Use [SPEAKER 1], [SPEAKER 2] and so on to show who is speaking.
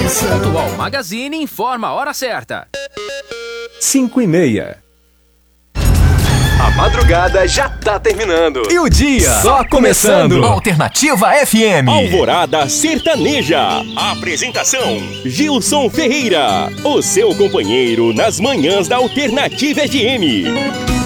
[SPEAKER 1] Pontual Magazine informa a hora certa.
[SPEAKER 2] 5:30.
[SPEAKER 3] A madrugada já tá terminando.
[SPEAKER 2] E o dia só começando.
[SPEAKER 4] Alternativa FM.
[SPEAKER 5] Alvorada Sertaneja. Apresentação: Gilson Ferreira, o seu companheiro nas manhãs da Alternativa FM.